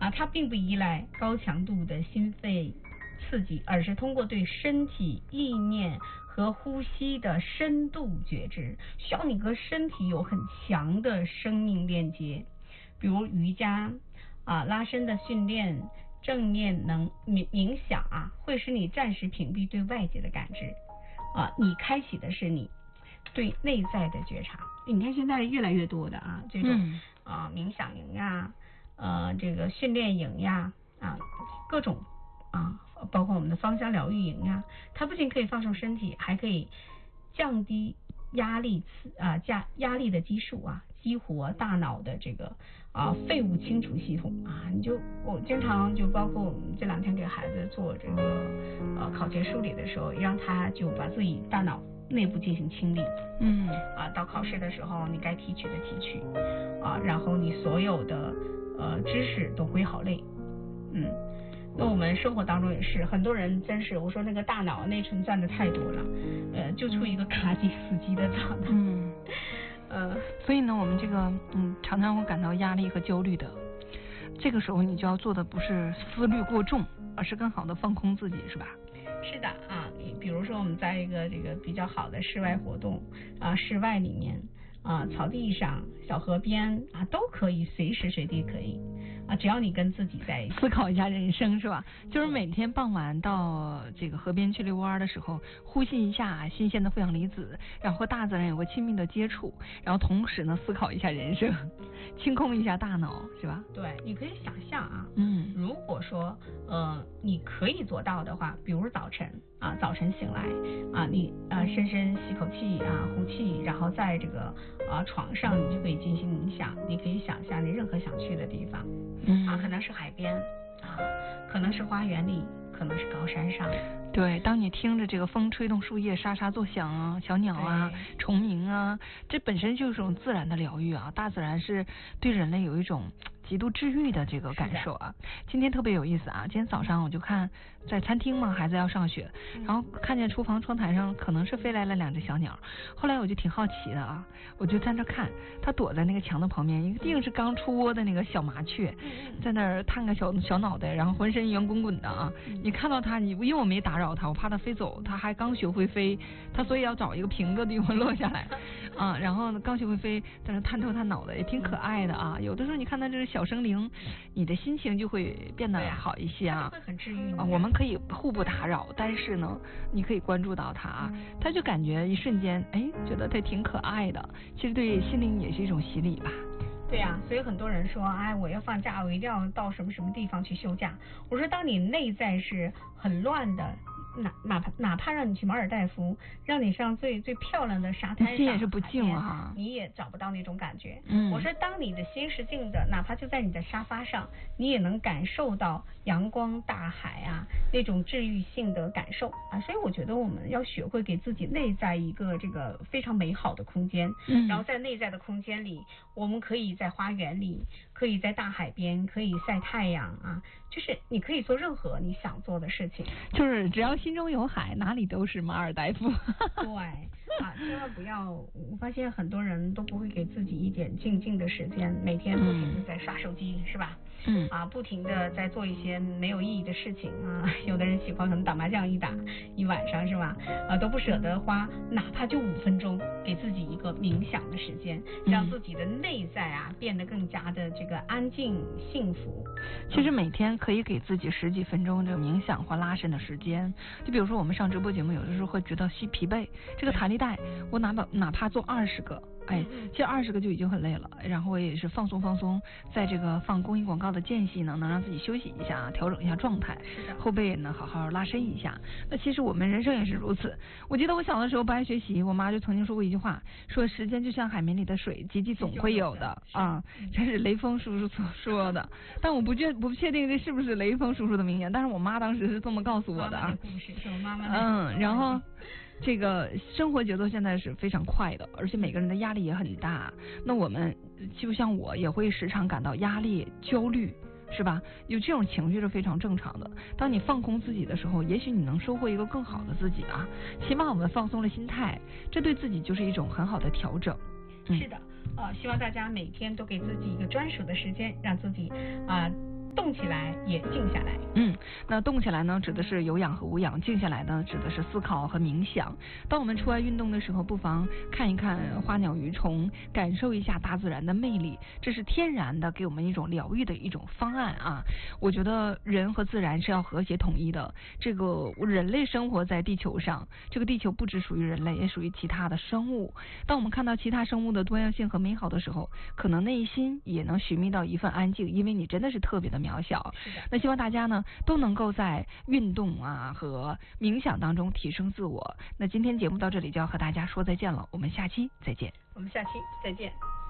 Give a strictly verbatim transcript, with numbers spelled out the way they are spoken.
啊，它并不依赖高强度的心肺刺激，而是通过对身体、意念和呼吸的深度觉知，需要你和身体有很强的生命链接。比如瑜伽啊、拉伸的训练、正念能冥冥想啊，会使你暂时屏蔽对外界的感知啊，你开启的是你对内在的觉察。你看现在越来越多的啊这种、嗯、啊冥想营呀、呃这个训练营呀啊各种啊，包括我们的芳香疗愈营呀，它不仅可以放松身体，还可以降低压力啊加压力的激素啊，激活大脑的这个啊废物清除系统啊。你就我经常就包括我们这两天给孩子做这个呃考前梳理的时候，让他就把自己大脑内部进行清理， 嗯啊，到考试的时候你该提取的提取啊，然后你所有的呃知识都归好类，嗯。那我们生活当中也是，很多人真是我说那个大脑内存占的太多了，呃，就处于一个卡机死机的状态。 嗯， 呃， 所以呢，我们这个嗯常常会感到压力和焦虑的，这个时候你就要做的不是思虑过重，而是更好的放空自己，是吧？ 是的啊，你比如说我们在一个这个比较好的室外活动啊，室外里面啊，草地上、小河边啊，都可以，随时随地可以啊，只要你跟自己在一起思考一下人生，是吧？就是每天傍晚到这个河边去遛弯的时候，呼吸一下新鲜的负氧离子，然后和大自然有个亲密的接触，然后同时呢思考一下人生，清空一下大脑，是吧？ 对，你可以想象啊， 嗯， 如果说呃你可以做到的话，比如早晨啊，早晨醒来啊，你啊深深吸口气啊，呼气，然后在这个啊床上你就可以进行冥想，你可以想象你任何想去的地方， 嗯啊，可能是海边啊，可能是花园里，可能是高山上。 对，当你听着这个风吹动树叶沙沙作响啊，小鸟啊、虫鸣啊，这本身就是一种自然的疗愈啊。大自然是对人类有一种极度治愈的这个感受啊。今天特别有意思啊，今天早上我就看在餐厅嘛，孩子要上学，然后看见厨房窗台上可能是飞来了两只小鸟，后来我就挺好奇的啊，我就在那看，它躲在那个墙的旁边，一定是刚出窝的那个小麻雀，在那儿探个小小脑袋，然后浑身圆滚滚的啊。你看到它，你因为我没打扰它，我怕它飞走，它还刚学会飞，它所以要找一个平的地方落下来啊。然后呢，刚学会飞，在那探头探脑的，也挺可爱的啊。有的时候你看它这是小生灵，你的心情就会变得好一些啊。 会很治愈啊。我们可以互不打扰，但是呢，你可以关注到它啊，它就感觉一瞬间，哎，觉得它挺可爱的。其实对心灵也是一种洗礼吧。 对呀、啊，所以很多人说，哎，我要放假，我一定要到什么什么地方去休假。我说，当你内在是很乱的，哪哪怕哪怕让你去马尔代夫，让你上最最漂亮的沙滩上， 心也是不静啊， 你也找不到那种感觉。 嗯， 我说，当你的心是静的，哪怕就在你的沙发上，你也能感受到阳光、大海啊那种治愈性的感受啊。所以我觉得我们要学会给自己内在一个这个非常美好的空间， 嗯， 然后在内在的空间里，我们可以在花园里，可以在大海边，可以晒太阳啊，就是你可以做任何你想做的事情， 就是只要心中有海，哪里都是马尔代夫。 对啊，千万不要，我发现很多人都不会给自己一点静静的时间，每天不停的在刷手机，嗯、是吧？ 嗯啊，不停的在做一些没有意义的事情啊，有的人喜欢可能打麻将一打一晚上，是吧？啊，都不舍得花哪怕就五分钟给自己一个冥想的时间，让自己的内在啊变得更加的这个安静幸福。 其实每天可以给自己十几分钟这个冥想或拉伸的时间，就比如说我们上直播节目，有的时候会觉得吸疲惫，这个弹力带我哪怕哪怕做二十个。哎，其实二十个就已经很累了，然后我也是放松放松，在这个放公益广告的间隙呢，能让自己休息一下，调整一下状态，后背呢好好拉伸一下。那其实我们人生也是如此。我记得我小的时候不爱学习，我妈就曾经说过一句话，说时间就像海绵里的水，挤挤总会有的啊，这是雷锋叔叔所说的。但我不确不确定这是不是雷锋叔叔的名言，但是我妈当时是这么告诉我的啊。嗯，然后。这个生活节奏现在是非常快的，而且每个人的压力也很大。那我们就像我也会时常感到压力、焦虑，是吧？有这种情绪是非常正常的。当你放空自己的时候，也许你能收获一个更好的自己啊。起码我们放松了心态，这对自己就是一种很好的调整。 嗯、是的，呃，希望大家每天都给自己一个专属的时间，让自己啊、呃、动动起来也静下来。 嗯，那动起来呢，指的是有氧和无氧；静下来呢，指的是思考和冥想。当我们出外运动的时候，不妨看一看花鸟鱼虫，感受一下大自然的魅力，这是天然的给我们一种疗愈的一种方案啊。我觉得人和自然是要和谐统一的。这个人类生活在地球上，这个地球不只属于人类，也属于其他的生物。当我们看到其他生物的多样性和美好的时候，可能内心也能寻觅到一份安静，因为你真的是特别的渺小。那希望大家呢都能够在运动啊和冥想当中提升自我。那今天节目到这里就要和大家说再见了，我们下期再见。 我们下期再见。